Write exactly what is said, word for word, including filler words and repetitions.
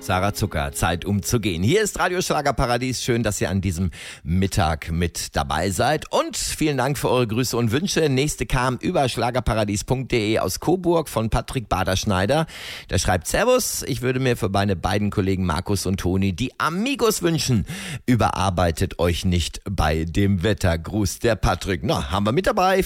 Sarah Zucker, Zeit um zu gehen. Hier ist Radio Schlagerparadies. Schön, dass ihr an diesem Mittag mit dabei seid. Und vielen Dank für eure Grüße und Wünsche. Nächste kam über schlagerparadies punkt de aus Coburg von Patrick Baderschneider. Der schreibt: Servus, ich würde mir für meine beiden Kollegen Markus und Toni die Amigos wünschen. Überarbeitet euch nicht bei dem Wetter. Gruß der Patrick. Na, haben wir mit dabei.